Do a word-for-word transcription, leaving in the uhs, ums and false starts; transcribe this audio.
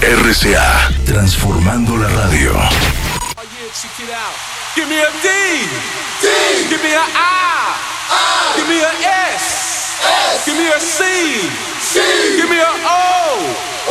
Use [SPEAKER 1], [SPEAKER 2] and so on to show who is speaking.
[SPEAKER 1] R C A, transformando la radio.
[SPEAKER 2] Oh yeah, check it out. Give me a D. D. Give me a I. I. Give me a S. S. Give me a C. C. Give me a O.